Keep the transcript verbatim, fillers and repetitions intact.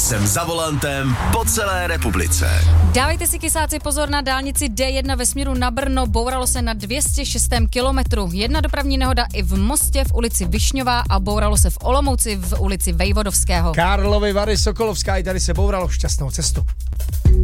Jsem za volantem po celé republice. Dávejte si kysáci pozor na dálnici D jedna ve směru na Brno, bouralo se na dvě stě šestém kilometru. Jedna dopravní nehoda i v Mostě v ulici Višňová a bouralo se v Olomouci v ulici Vejvodovského. Karlovy Vary, Sokolovská, i tady se bouralo, šťastnou cestu.